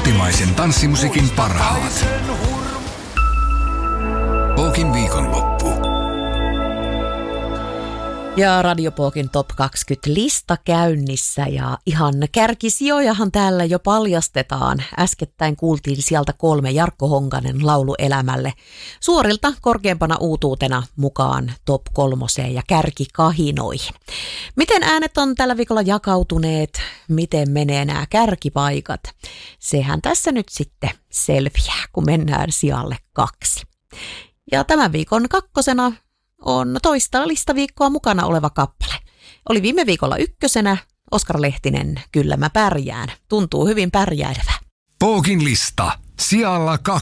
Kotimaisen tanssimusiikin parhaat. Pookin viikonloppu. Ja Radio Pookin Top 20 lista käynnissä ja ihan kärkisijojahan täällä jo paljastetaan. Äskettäin kuultiin sieltä 3 Jarkko Honkanen laulu elämälle. Suorilta korkeampana uutuutena mukaan Top 3 ja kärkikahinoihin. Miten äänet on tällä viikolla jakautuneet? Miten menee nämä kärkipaikat? Sehän tässä nyt sitten selviää, kun mennään sijalle 2. Ja tämän viikon 2 on toista listaviikkoa mukana oleva kappale. Oli viime viikolla 1, Oskar Lehtinen, Kyllä mä pärjään. Tuntuu hyvin pärjäilevä. Pookin lista sijalla 2.